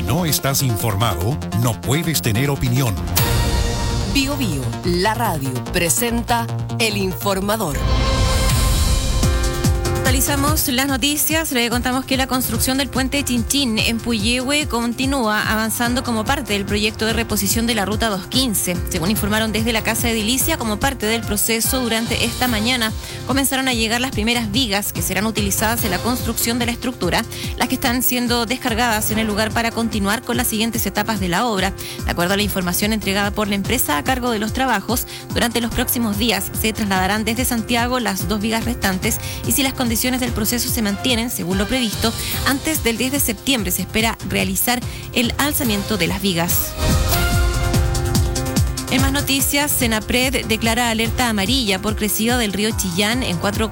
no estás informado, no puedes tener opinión. Bio Bio, la radio, presenta El Informador. Actualizamos las noticias. Le contamos que la construcción del puente Chinchín en Puyehue continúa avanzando como parte del proyecto de reposición de la ruta 215. Según informaron desde la Casa Edilicia, como parte del proceso, durante esta mañana comenzaron a llegar las primeras vigas que serán utilizadas en la construcción de la estructura, las que están siendo descargadas en el lugar para continuar con las siguientes etapas de la obra. De acuerdo a la información entregada por la empresa a cargo de los trabajos, durante los próximos días se trasladarán desde Santiago las 2 vigas restantes, y si las condiciones del proceso se mantienen según lo previsto, antes del 10 de septiembre se espera realizar el alzamiento de las vigas. En más noticias, Senapred declara alerta amarilla por crecida del río Chillán en 4